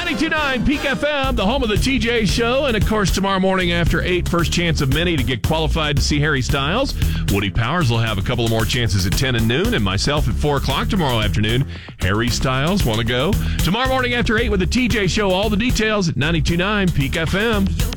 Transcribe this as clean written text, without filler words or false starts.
92.9 Peak FM, the home of the TJ Show. And, of course, tomorrow morning after 8, first chance of many to get qualified to see Harry Styles. Woody Powers will have a couple of more chances at 10 and noon, and myself at 4 o'clock tomorrow afternoon. Harry Styles, want to go? Tomorrow morning after 8 with the TJ Show. All the details at 92.9 Peak FM.